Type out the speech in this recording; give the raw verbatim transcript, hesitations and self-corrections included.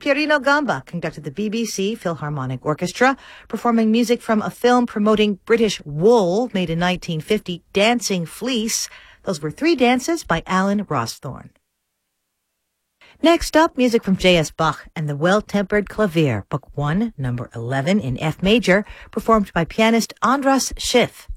Pierino Gamba conducted the B B C Philharmonic Orchestra, performing music from a film promoting British wool made in nineteen fifty, Dancing Fleece. Those were three dances by Alan Rawsthorne. Next up, music from J S. Bach and the Well-Tempered Clavier, Book one, number eleven in F major, performed by pianist Andras Schiff.